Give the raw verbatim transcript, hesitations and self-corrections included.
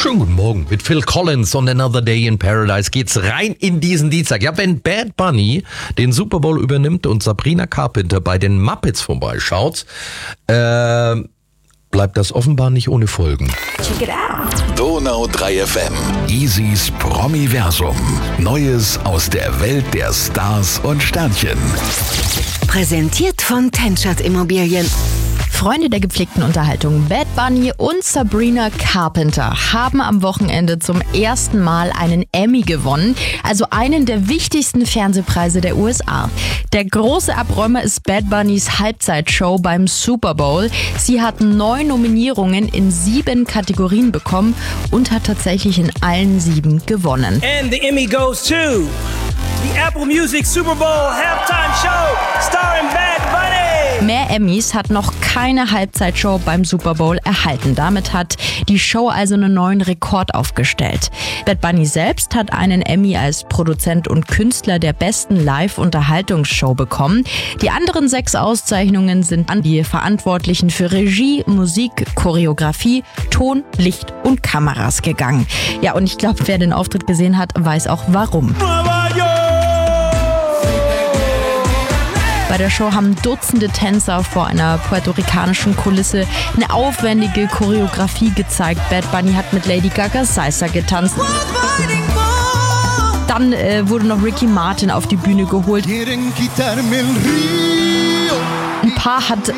Schönen guten Morgen. Mit Phil Collins und Another Day in Paradise geht's rein in diesen Dienstag. Ja, wenn Bad Bunny den Super Bowl übernimmt und Sabrina Carpenter bei den Muppets vorbeischaut, äh, bleibt das offenbar nicht ohne Folgen. Check it out. Donau drei F M. Easys Promiversum. Neues aus der Welt der Stars und Sternchen. Präsentiert von Tenschert Immobilien. Freunde der gepflegten Unterhaltung, Bad Bunny und Sabrina Carpenter haben am Wochenende zum ersten Mal einen Emmy gewonnen, also einen der wichtigsten Fernsehpreise der U S A. Der große Abräumer ist Bad Bunnys Halbzeitshow beim Super Bowl. Sie hat neun Nominierungen in sieben Kategorien bekommen und hat tatsächlich in allen sieben gewonnen. And the Emmy goes to the Apple Music Super Bowl Halftime Show starring Bad Bunny. Mehr Emmys hat noch keine Halbzeitshow beim Super Bowl erhalten. Damit hat die Show also einen neuen Rekord aufgestellt. Bad Bunny selbst hat einen Emmy als Produzent und Künstler der besten Live-Unterhaltungsshow bekommen. Die anderen sechs Auszeichnungen sind an die Verantwortlichen für Regie, Musik, Choreografie, Ton, Licht und Kameras gegangen. Ja, und ich glaube, wer den Auftritt gesehen hat, weiß auch warum. Bei der Show haben Dutzende Tänzer vor einer puerto-ricanischen Kulisse eine aufwendige Choreografie gezeigt. Bad Bunny hat mit Lady Gaga Salsa getanzt. Dann äh, wurde noch Ricky Martin auf die Bühne geholt. Ein Paar hat